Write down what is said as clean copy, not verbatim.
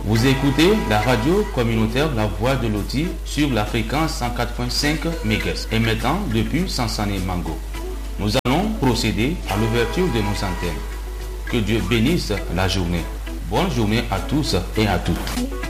Vous écoutez la radio communautaire La Voix de Loti sur la fréquence 104.5 MHz, émettant depuis Sansane Mango. Nous allons procéder à l'ouverture de nos antennes. Que Dieu bénisse la journée. Bonne journée à tous et à toutes.